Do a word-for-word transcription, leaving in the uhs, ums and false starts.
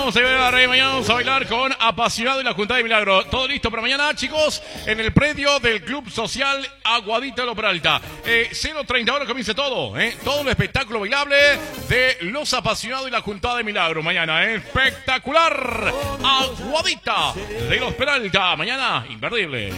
vamos a bailar, eh, mañana vamos a bailar con Apasionado y la Juntada de Milagro. Todo listo para mañana, chicos, en el predio del Club Social Aguadita de Lo Peralta. Eh, cero treinta horas comienza todo, eh, todo el espectáculo bailable de Los Apasionados y la Juntada de Milagro. Mañana, eh, espectacular. Aguadita de Los Peralta. Mañana, imperdible.